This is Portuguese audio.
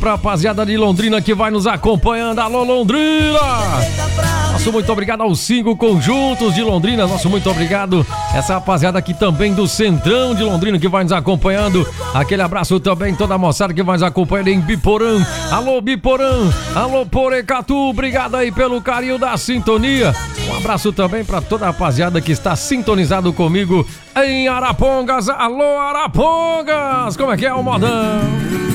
pra rapaziada de Londrina que vai nos acompanhando. Alô, Londrina! Nosso muito obrigado aos 5 conjuntos de Londrina. Nosso muito obrigado essa rapaziada aqui também do Centrão de Londrina que vai nos acompanhando. Aquele abraço também toda a moçada que vai nos acompanhando em Biporã. Alô, Biporã! Alô, Porecatu! Obrigado aí pelo carinho da sintonia. Um abraço também pra toda a rapaziada que está sintonizado comigo em Arapongas. Alô, Arapongas! Como é que é o modão?